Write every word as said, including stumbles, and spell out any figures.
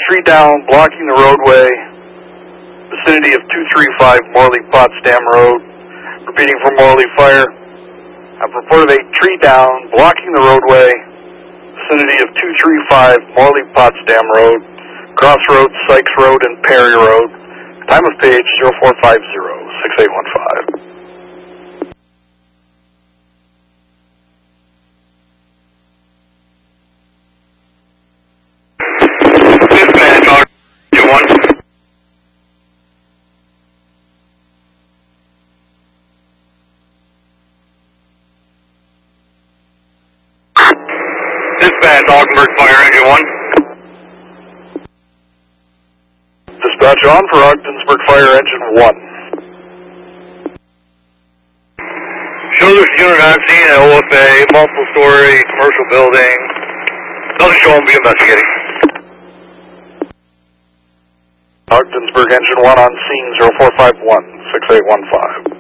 tree down, blocking the roadway, vicinity of two three five Morley Potsdam Road. Repeating for Morley Fire. I've reported a tree down, blocking the roadway, vicinity of two three five Morley Potsdam Road, Crossroads, Sykes Road, and Perry Road. Time of page zero four five zero, six eight one five. Dispatch, Augsburg Fire Engine one. Dispatch on for Ogdensburg Fire Engine one. Show this unit on scene at O F A, multiple story, commercial building. Nothing show them, be investigating. Ogdensburg Engine one on scene zero four five one, six eight one five.